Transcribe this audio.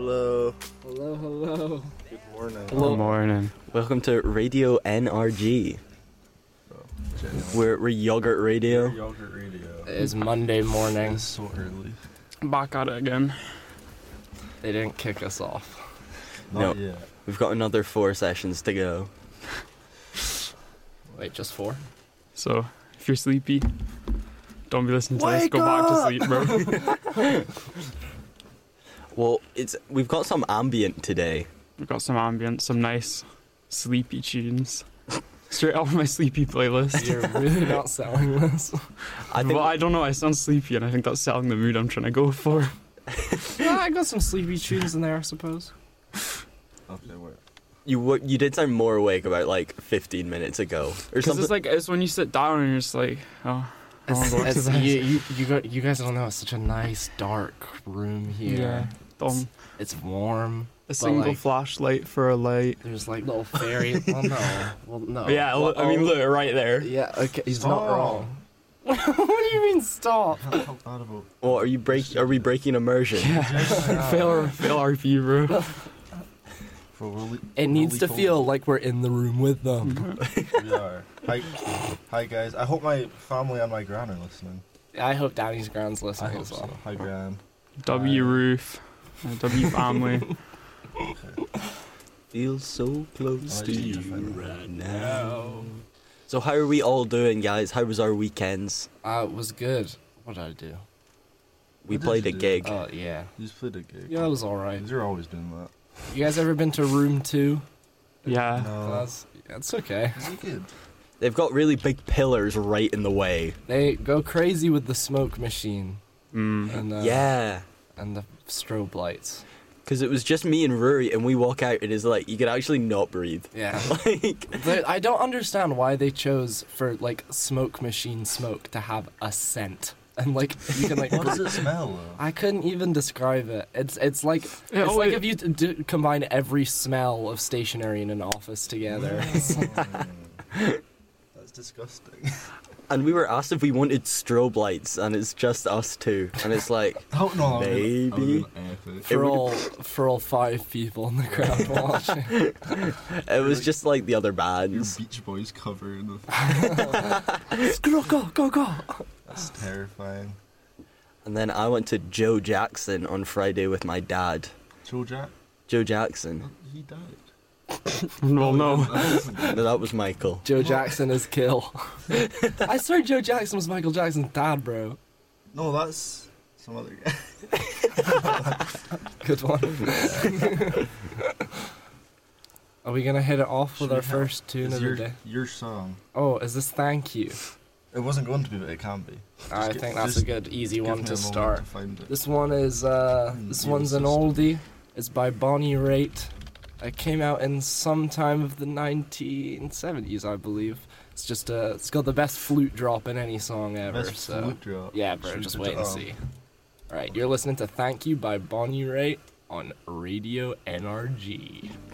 Hello. Hello, hello. Good morning. Hello. Good morning. Welcome to Radio NRG. We're Yogurt Radio. Yogurt Radio. It is Monday morning. It's so early. Back at it again. They didn't kick us off. Not No. yet. We've got another 4 sessions to go. Wait, just 4? So, if you're sleepy, don't be listening to this. Go back to sleep, bro. Well, we've got some ambient today. We've got some ambient, some nice sleepy tunes. Straight off my sleepy playlist. You're really not selling this. I I don't know, I sound sleepy and I think that's selling the mood I'm trying to go for. Yeah, I got some sleepy tunes in there, I suppose. Okay, wait. you did sound more awake about like 15 minutes ago or Because something. it's when you sit down and you're just like, oh, I want to go to bed. You guys don't know, it's such a nice dark room here. Yeah. It's warm. A single like- flashlight for a light. There's like little fairy. Well, no. Yeah, Well, I mean, look, right there. Yeah, okay, he's not Stop. wrong. What do you mean stop? I can't talk bad about. Well, are we breaking immersion? Fail RP, bro. It needs to feel like we're in the room with them. We are. Hi guys. I hope my family and my gran are listening. I hope Danny's grand's I listening hope as well. so. Hi gran. W roof. W family. Feels so close I to like you you. right now. So how are we all doing, guys? How was our weekends? It was good. What did I do? We What did played you a do? gig. Oh, yeah. You just played a gig. Yeah, it was alright. You're always doing that. You guys ever been to Room 2? Yeah. No. It's okay. Is it good? They've got really big pillars right in the way. They go crazy with the smoke machine and Yeah. and the strobe lights. Because it was just me and Rory, and we walk out, and it's like, you could actually not breathe. Yeah. Like, I don't understand why they chose for, like, smoke machine smoke to have a scent. And, like, you can, like... What does it smell though? I couldn't even describe it. It's like Yeah, it's oh, like wait. if you combine every smell of stationery in an office together. That's disgusting. and we were asked if we wanted strobe lights, and it's just us two. And it's like, Oh no, Maybe. Epic. for all 5 people in the crowd watching. it was just like the other Your bands. Beach Boys cover in the. Go. That's terrifying. And then I went to Joe Jackson on Friday with my dad. Joe Jack. Joe Jackson. He died. Well, no. No, that was Michael. Joe Jackson is kill. I swear Joe Jackson was Michael Jackson's dad, bro. No, that's some other guy. Good one. Are we gonna hit it off with Should our we first tune It's of the day? your song. Oh, is this Thank You? It wasn't going to be, but it can be. I think that's a good, easy one to start. This one is this one's an oldie. It's by Bonnie Raitt. It came out in some time of the 1970s, I believe. It's just it's got the best flute drop in any song ever. Best So flute drop. yeah, bro, Flute just drop. wait and see. All right, you're listening to "Thank You" by Bonnie Raitt on Radio NRG.